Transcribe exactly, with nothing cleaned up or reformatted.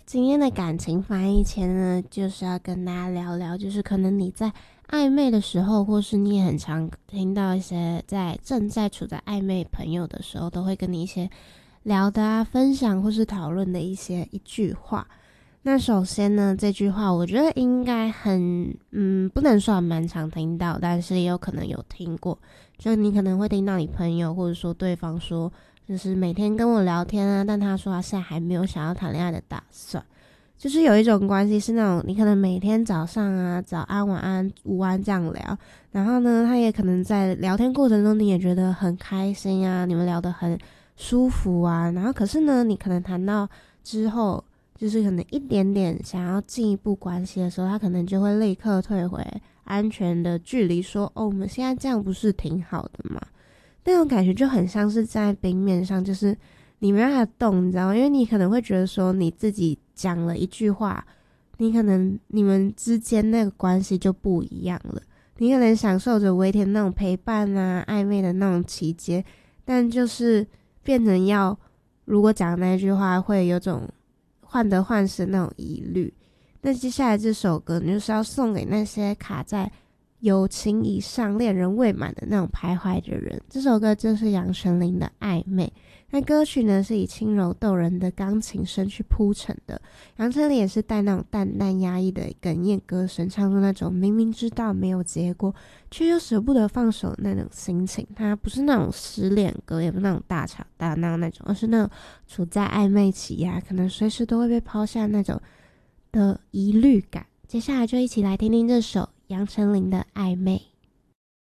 今天的感情翻译前呢，就是要跟大家聊聊，就是可能你在暧昧的时候，或是你也很常听到一些在正在处在暧昧朋友的时候，都会跟你一些聊的啊、分享或是讨论的一些一句话。那首先呢，这句话我觉得应该很，嗯，不能说蛮常听到，但是也有可能有听过。就你可能会听到你朋友或者说对方说，就是每天跟我聊天啊，但他说他现在还没有想要谈恋爱的打算。就是有一种关系是那种，你可能每天早上啊，早安、晚安、午安这样聊，然后呢，他也可能在聊天过程中你也觉得很开心啊，你们聊得很舒服啊，然后可是呢，你可能谈到之后，就是可能一点点想要进一步关系的时候，他可能就会立刻退回安全的距离，说哦，我们现在这样不是挺好的吗？那种感觉就很像是在冰面上，就是你没办法动，你知道吗？因为你可能会觉得说你自己讲了一句话，你可能你们之间那个关系就不一样了。你可能享受着微甜那种陪伴啊、暧昧的那种期间，但就是变成要如果讲那句话会有种患得患失那种疑虑。那接下来这首歌就是要送给那些卡在友情以上、恋人未满的那种徘徊的人。这首歌就是杨丞琳的《暧昧》。那歌曲呢是以轻柔动人的钢琴声去铺陈的，杨丞琳也是带那种淡淡压抑的哽咽歌声，唱出那种明明知道没有结果却又舍不得放手的那种心情。它不是那种失恋歌，也不是那种大吵大闹那种，而是那种处在暧昧期呀、啊，可能随时都会被抛下那种的疑虑感。接下来就一起来听听这首杨丞琳的《暧昧》。